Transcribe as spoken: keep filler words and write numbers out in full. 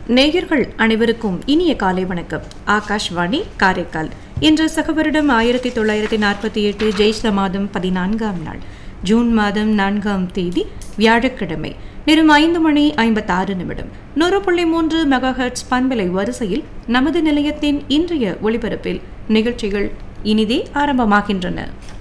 நேயர்கள் அனைவருக்கும் இனிய காலை வணக்கம். ஆகாஷ்வாணி காரைக்கால். இன்று சகவருடம் ஆயிரத்தி தொள்ளாயிரத்தி நாற்பத்தி எட்டு ஜெயிஷ்ட மாதம் பதினான்காம் நாள், ஜூன் மாதம் நான்காம் தேதி வியாழக்கிழமை. நேரம் ஐந்து மணி ஐம்பத்தாறு நிமிடம். நூறு புள்ளி மூன்று மெகா ஹெர்ட்ஸ் பண்பலை வரிசையில் நமது நிலையத்தின் இன்றைய ஒளிபரப்பில் நிகழ்ச்சிகள் இனிதே ஆரம்பமாகின்றன.